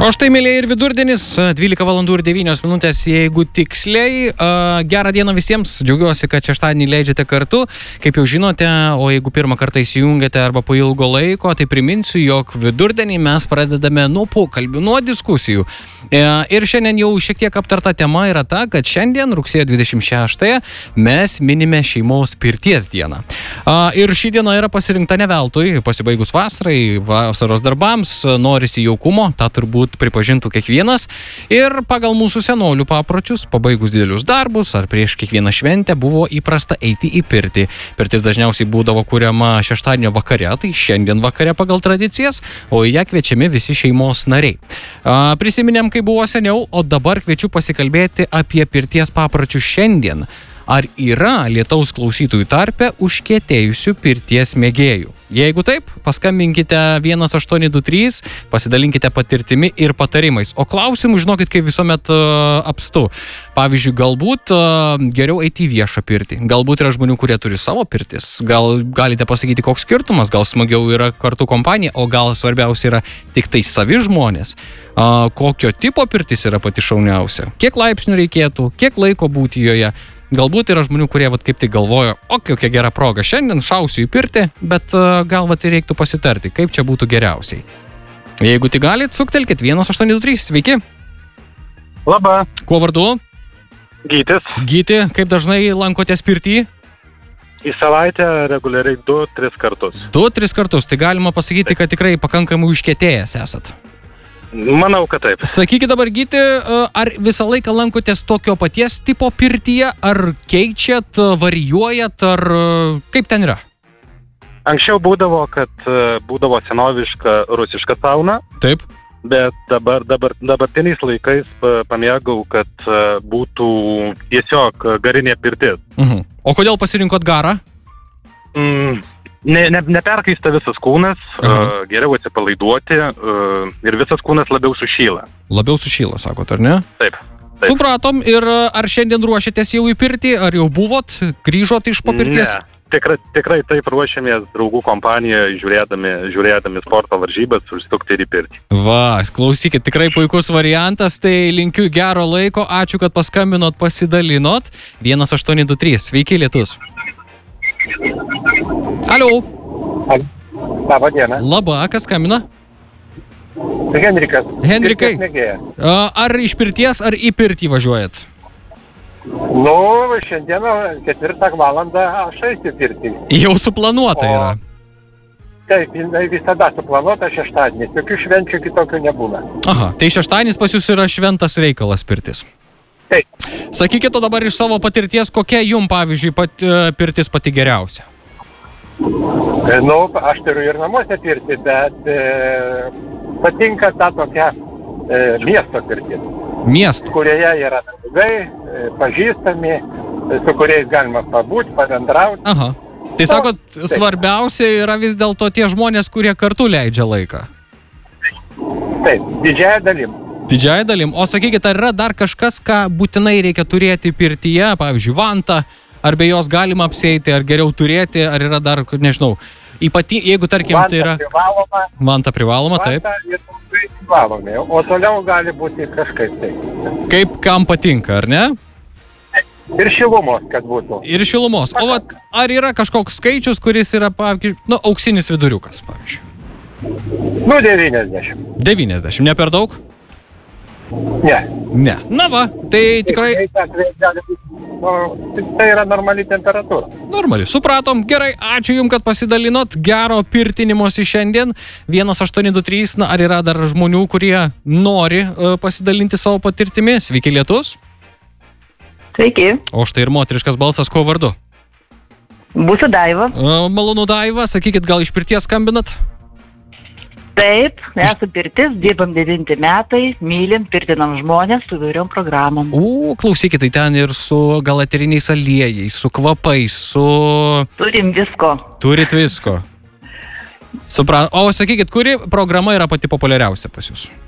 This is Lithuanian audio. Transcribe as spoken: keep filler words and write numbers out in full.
O štai, mėlyje, ir vidurdienis, dvylika valandų ir devynios minutės, jeigu tiksliai. Gerą dieną visiems, džiaugiuosi, kad šeštadienį leidžiate kartu. Kaip jau žinote, o jeigu pirmą kartą įsijungiate arba po ilgo laiko, tai priminsiu, jog vidurdienį mes pradedame nuo pokalbių, nuo diskusijų. Ir šiandien jau šiek tiek aptarta tema yra ta, kad šiandien, rugsėjo dvidešimt šeštąją, mes minime šeimos pirties dieną. Ir ši diena yra pasirinkta ne veltui, pasibaigus vasarai, vasaros darbams, norisi jaukumo, tą turbūt pripažintų kiekvienas. Ir pagal mūsų senolių papročius, pabaigus didelius darbus ar prieš kiekvieną šventę buvo įprasta eiti į pirtį. Pirtis dažniausiai būdavo kuriama šeštadienio vakare, tai šiandien vakare pagal tradicijas, o į ją kviečiami visi šeimos nariai. A, prisiminėm, kai buvo seniau, o dabar kviečiu pasikalbėti apie pirties papročius šiandien. Ar yra lietaus klausytojų tarpe užkietėjusių pirties mėgėjų? Jeigu taip, paskambinkite vienas aštuoni du trys, pasidalinkite patirtimi ir patarimais. O klausimų, žinokit, kaip visuomet uh, apstu. Pavyzdžiui, galbūt uh, geriau eiti į viešą pirtį. Galbūt yra žmonių, kurie turi savo pirtis. Gal galite pasakyti, koks skirtumas, gal smagiau yra kartu kompanija, o gal svarbiausia yra tik tai savi žmonės. Uh, kokio tipo pirtis yra pati šauniausia? Kiek laipsnių reikėtų? Kiek laiko būti joje? Galbūt yra žmonių, kurie vat, kaip tik galvojo, o kokia gera proga, šiandien šausiu į pirtį, bet uh, gal vat, reiktų pasitarti, kaip čia būtų geriausiai. Jeigu tik galit, suktelkit vienas aštuoni du trys, sveiki. Labą. Kuo vardu? Gytis. Gyti, kaip dažnai lankotės pirtį? Į savaitę reguliariai du tris kartus. du tris kartus, tai galima pasakyti, kad tikrai pakankamai užkietėjęs esat. Manau, kad taip. Sakykit dabar, Gyti, ar visą laiką lankotės tokio paties tipo pirtyje, ar keičiat, varijuojat, ar kaip ten yra? Anksčiau būdavo, kad būdavo senoviška rusiška sauna. Taip. Bet dabar, dabar, dabartiniais laikais pamėgau, kad būtų tiesiog garinė pirtis. Mhm. O kodėl pasirinkot garą? Mm. Ne, ne, neperkaista visas kūnas, uh, geriau atsipalaiduoti uh, ir visas kūnas labiau sušyla. Labiau sušyla, sakot, ar ne? Taip, taip. Supratom, ir ar šiandien ruošiatės jau į pirtį, ar jau buvot, grįžot iš po pirties? Ne, tikrai, tikrai taip ruošiamės draugų kompaniją, žiūrėdami, žiūrėdami sporto varžybas, užsukti ir į pirtį. Va, klausykit, tikrai puikus variantas, tai linkiu gero laiko, ačiū, kad paskambinot, pasidalinot. vienas aštuoni du trys, sveiki, lietus. Alio. Labą dieną. Labą, kas skambina? Henrikas. Henrikai, ar iš pirties, ar į pirtį važiuojat? Nu, šiandieną ketvirtą valandą aš eisiu pirtį. Jau suplanuota o... yra? Taip, visada suplanuota šeštadienis, jokių švenčių kitokių nebūna. Aha, tai šeštadienis pas jūs yra šventas reikalas pirtis. Taip. Sakykit, o dabar iš savo patirties, kokia jum, pavyzdžiui, pat, pirtis pati geriausia? Nu, aš turiu ir namuose pirtį, bet e, patinka ta tokia e, miesto pirtis. Miesto? Kurioje yra draugai, e, pažįstami, e, su kuriais galima pabūti, pabendrauti. Aha. Tai sakot, nu, svarbiausia yra vis dėlto tie žmonės, kurie kartu leidžia laiką? Taip, didžiąją dalim. Didžiąją dalim. O sakykit, ar yra dar kažkas, ką būtinai reikia turėti pirtyje, pavyzdžiui, vantą, ar be jos galima apsieiti, ar geriau turėti, ar yra dar, nežinau, ypati, jeigu tarkim vanta tai yra... Privaloma, vanta privaloma, taip. Vanta ir privalomi, o toliau gali būti kažkaip taip. Kaip kam patinka, ar ne? Ir šilumos, kad būtų. Ir šilumos. O vat, ar yra kažkoks skaičius, kuris yra, pavyzdžiui, nu, auksinis viduriukas, pavyzdžiui? Nu, devyniasdešimt. devyniasdešimt, ne per daug? Ne. Ne. Na va, tai tikrai... Tai yra normali temperatūra. Normali, supratom. Gerai, ačiū jums, kad pasidalinot. Gero pirtinimosi šiandien. vienas aštuoni du trys, na, ar yra dar žmonių, kurie nori uh, pasidalinti savo patirtimi? Sveiki, lietus. Sveiki. O štai ir moteriškas balsas, kuo vardu? Būsiu Daiva. Uh, malonu, Daiva. Sakykit, gal iš pirties skambinat? Taip, esu pirtis, dirbam devinti metai, mylim, pirtinam žmonės su įvairiom programom. O, klausykit, tai ten ir su gal eteriniais aliejais, su kvapais, su... Turim visko. Turit visko. Supra... O sakykit, kuri programa yra pati populiariausia pas jūs?